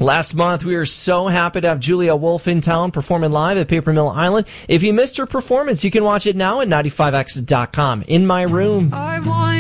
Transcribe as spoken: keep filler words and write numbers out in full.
Last month, we were so happy to have Julia Wolf in town performing live at Paper Mill Island. If you missed her performance, you can watch it now at ninety-five x dot com. In My Room. I want